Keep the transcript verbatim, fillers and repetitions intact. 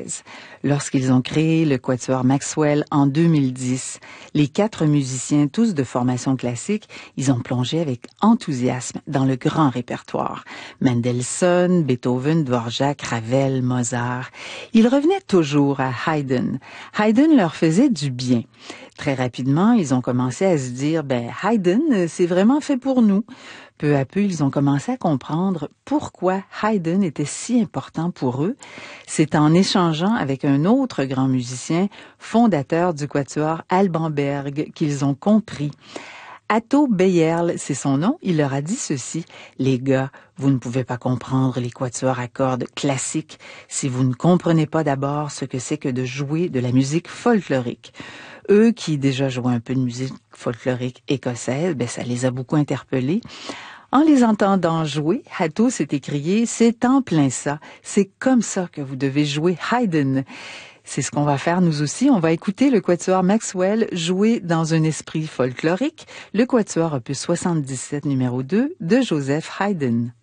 treize. Lorsqu'ils ont créé le Quatuor Maxwell en deux mille dix, les quatre musiciens, tous de formation classique, ils ont plongé avec enthousiasme dans le grand répertoire. Mendelssohn, Beethoven, Dvorak, Ravel, Mozart. Ils revenaient toujours à Haydn. Haydn leur faisait du bien. Très rapidement, ils ont commencé à se dire, ben, Haydn, c'est vraiment fait pour nous. Peu à peu, ils ont commencé à comprendre pourquoi Haydn était si important pour eux. C'est en échangeant avec un autre grand musicien, fondateur du Quatuor, Alban Berg, qu'ils ont compris. Atto Beyerle, c'est son nom, il leur a dit ceci: « Les gars, vous ne pouvez pas comprendre les quatuors à cordes classiques si vous ne comprenez pas d'abord ce que c'est que de jouer de la musique folklorique. » Eux qui déjà jouaient un peu de musique folklorique écossaise, ben ça les a beaucoup interpellés. En les entendant jouer, Atto s'est écrié « C'est en plein ça, c'est comme ça que vous devez jouer Haydn ». C'est ce qu'on va faire nous aussi. On va écouter le Quatuor Maxwell jouer dans un esprit folklorique, le Quatuor opus soixante-dix-sept numéro deux de Joseph Haydn.